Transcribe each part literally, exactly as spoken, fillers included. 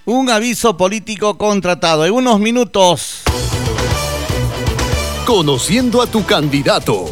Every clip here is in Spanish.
Un aviso político contratado. En unos minutos. Conociendo a tu candidato.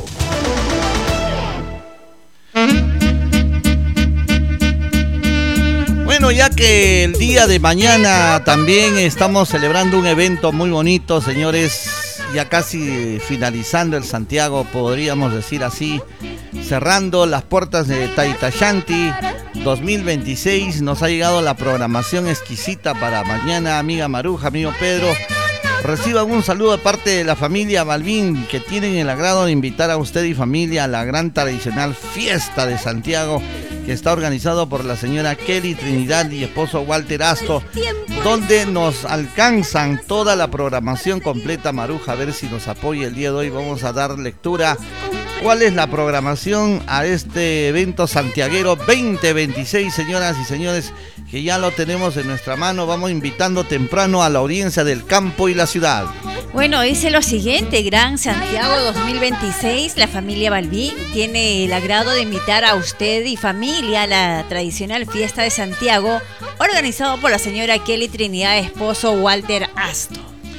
Bueno, ya que el día de mañana también estamos celebrando un evento muy bonito, señores, ya casi finalizando el Santiago, podríamos decir así, cerrando las puertas de Taytashanti dos mil veintiséis, nos ha llegado la programación exquisita para mañana, amiga Maruja, amigo Pedro. Reciban un saludo de parte de la familia Balbín, que tienen el agrado de invitar a usted y familia a la gran tradicional fiesta de Santiago, que está organizado por la señora Kelly Trinidad y esposo Walter Asto, donde nos alcanzan toda la programación completa. Maruja, a ver si nos apoya el día de hoy. Vamos a dar lectura. ¿Cuál es la programación a este evento santiaguero veinte veintiséis, señoras y señores? Que ya lo tenemos en nuestra mano. Vamos invitando temprano a la audiencia del campo y la ciudad. Bueno, dice lo siguiente: Gran Santiago dos mil veintiséis, la familia Balbín tiene el agrado de invitar a usted y familia a la tradicional fiesta de Santiago, organizado por la señora Kelly Trinidad, esposo Walter Asto.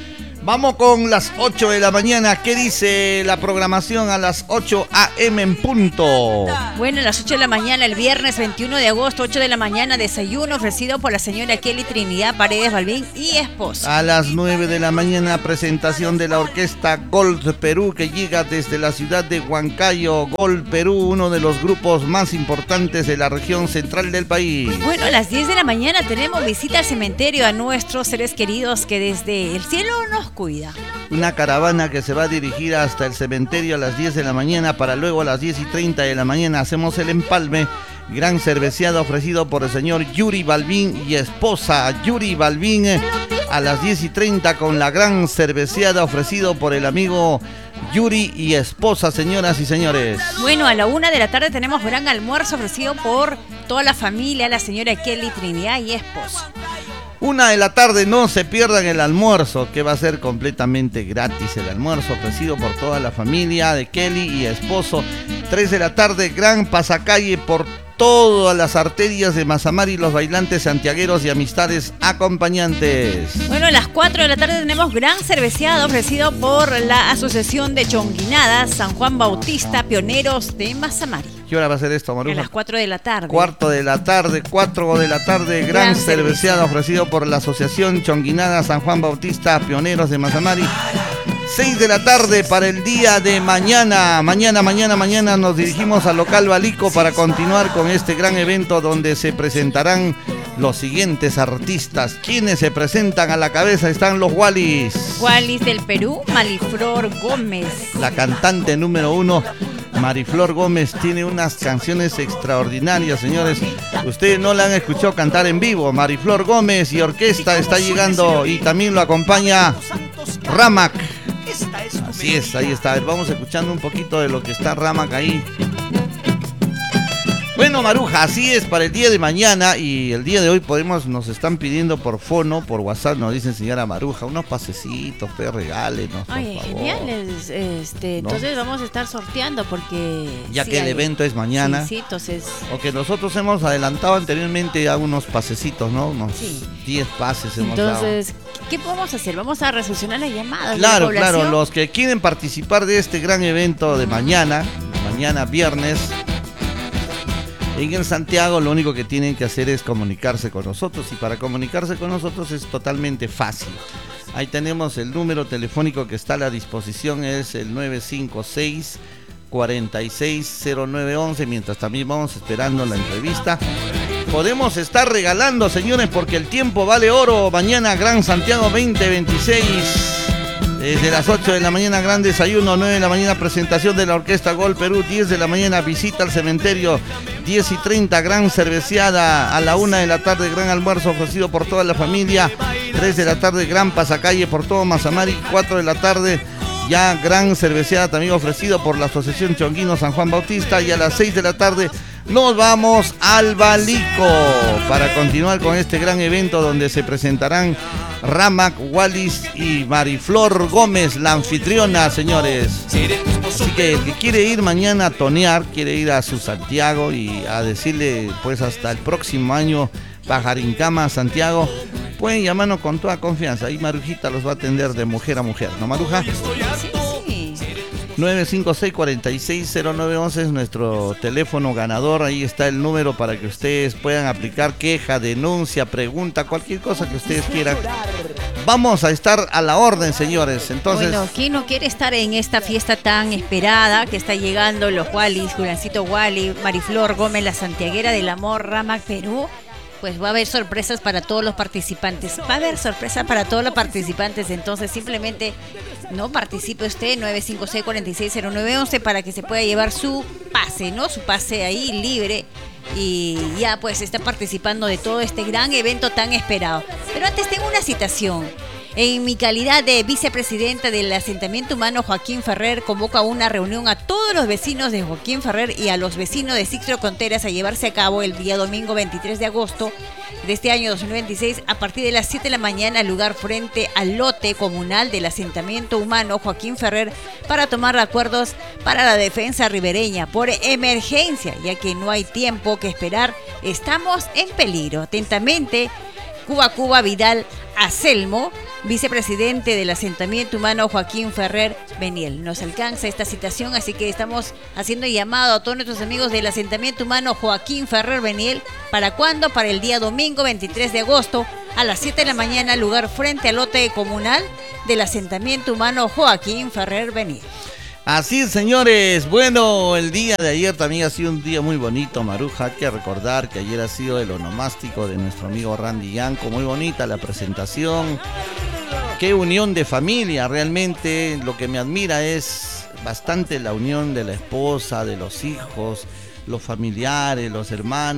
Vamos con las ocho de la mañana. ¿Qué dice la programación a las ocho a eme en punto? Bueno, a las ocho de la mañana, el viernes veintiuno de agosto, ocho de la mañana, desayuno ofrecido por la señora Kelly Trinidad Paredes Balbín y esposo. A las nueve de la mañana, presentación de la orquesta Gold Perú, que llega desde la ciudad de Huancayo. Gold Perú, uno de los grupos más importantes de la región central del país. Bueno, a las diez de la mañana tenemos visita al cementerio a nuestros seres queridos que desde el cielo nos cuida. Una caravana que se va a dirigir hasta el cementerio a las diez de la mañana, para luego a las diez y treinta de la mañana hacemos el empalme. Gran cerveceada ofrecido por el señor Yuri Balbín y esposa Yuri Balbín a las diez y treinta, con la gran cerveceada ofrecido por el amigo Yuri y esposa, señoras y señores. Bueno, a la una de la tarde tenemos gran almuerzo ofrecido por toda la familia, la señora Kelly Trinidad y esposo. Una de la tarde, no se pierdan el almuerzo, que va a ser completamente gratis. El almuerzo ofrecido por toda la familia de Kelly y esposo. Tres de la tarde, gran pasacalle por todas las arterias de Mazamari, los bailantes santiagueros y amistades acompañantes. Bueno, a las cuatro de la tarde tenemos gran cerveceada ofrecido por la Asociación de Chonguinadas San Juan Bautista, pioneros de Mazamari. ¿Qué hora va a ser esto, Maruja? A las cuatro de la tarde. Cuarto de la tarde, cuatro de la tarde, gran, gran cerveceada ofrecido por la Asociación Chonguinadas San Juan Bautista, pioneros de Mazamari. seis de la tarde para el día de mañana. Mañana, mañana, mañana nos dirigimos al local Balico para continuar con este gran evento donde se presentarán los siguientes artistas. Quienes se presentan a la cabeza están los Wallis. Wallis del Perú, Mariflor Gómez. La cantante número uno, Mariflor Gómez, tiene unas canciones extraordinarias, señores. Ustedes no la han escuchado cantar en vivo. Mariflor Gómez y orquesta está llegando, y también lo acompaña Ramac. Así es, ahí está. A ver, vamos escuchando un poquito de lo que está Ramac ahí. Bueno, Maruja, así es para el día de mañana, y el día de hoy podemos, nos están pidiendo por fono, por WhatsApp, nos dicen, señora Maruja, unos pasecitos, pues regálenos, por Oye, favor. Geniales, este, ¿No? Entonces vamos a estar sorteando porque... Ya sí que el hay... evento es mañana. Sí, sí, entonces... O que nosotros hemos adelantado anteriormente ya unos pasecitos, ¿no? Unos diez sí. pases hemos Entonces, dado. ¿qué podemos hacer? Vamos a resolucionar las llamadas. Claro, de la claro, los que quieren participar de este gran evento de mañana, mañana viernes, en el Santiago, lo único que tienen que hacer es comunicarse con nosotros, y para comunicarse con nosotros es totalmente fácil. Ahí tenemos el número telefónico que está a la disposición, es el nueve cinco seis, cuatro seis cero nueve once, mientras también vamos esperando la entrevista. Podemos estar regalando, señores, porque el tiempo vale oro. Mañana Gran Santiago veinte veintiséis. Desde las ocho de la mañana, gran desayuno. Nueve de la mañana, presentación de la Orquesta Gold Perú. Diez de la mañana, visita al cementerio. Diez y treinta, gran cerveceada. A la una de la tarde, gran almuerzo ofrecido por toda la familia. Tres de la tarde, gran pasacalle por todo Mazamari. Cuatro de la tarde, ya gran cerveceada también ofrecido por la Asociación Chonguino San Juan Bautista. Y a las seis de la tarde nos vamos al Balico para continuar con este gran evento donde se presentarán Ramac, Wallis y Mariflor Gómez, la anfitriona, señores. Así que el que quiere ir mañana a tonear, quiere ir a su Santiago y a decirle pues hasta el próximo año Pajarincama Santiago, pueden llamarnos con toda confianza. Ahí Marujita los va a atender de mujer a mujer, ¿no, Maruja? Sí, sí. nueve cinco seis, cuatro seis cero nueve uno uno es nuestro teléfono ganador. Ahí está el número para que ustedes puedan aplicar queja, denuncia, pregunta, cualquier cosa que ustedes quieran. Vamos a estar a la orden, señores. Entonces, bueno, ¿quién no quiere estar en esta fiesta tan esperada que está llegando? Los Wallis, Jurancito Wally, Mariflor Gómez, la santiaguera del amor, Ramac Perú. Pues va a haber sorpresas para todos los participantes. Va a haber sorpresas para todos los participantes. Entonces simplemente no participe usted, nueve cinco seis, cuatro seis cero nueve uno uno, para que se pueda llevar su pase, ¿no? Su pase ahí libre. Y ya pues está participando de todo este gran evento tan esperado. Pero antes tengo una citación. En mi calidad de vicepresidenta del asentamiento humano, Joaquín Ferrer convoca una reunión a todos los vecinos de Joaquín Ferrer y a los vecinos de Sixto Conteras a llevarse a cabo el día domingo veintitrés de agosto de este año dos mil veintiséis a partir de las siete de la mañana al lugar frente al lote comunal del asentamiento humano Joaquín Ferrer para tomar acuerdos para la defensa ribereña por emergencia, ya que no hay tiempo que esperar, estamos en peligro. Atentamente, Cuba Cuba Vidal Aselmo, vicepresidente del asentamiento humano Joaquín Ferrer Beniel. Nos alcanza esta citación, así que estamos haciendo llamado a todos nuestros amigos del asentamiento humano Joaquín Ferrer Beniel. ¿Para cuándo? Para el día domingo veintitrés de agosto a las siete de la mañana, lugar frente al lote comunal del asentamiento humano Joaquín Ferrer Beniel. Así es, señores. Bueno, el día de ayer también ha sido un día muy bonito, Maruja. Hay que recordar que ayer ha sido el onomástico de nuestro amigo Randy Yanco. Muy bonita la presentación. Qué unión de familia, realmente. Lo que me admira es bastante la unión de la esposa, de los hijos, los familiares, los hermanos.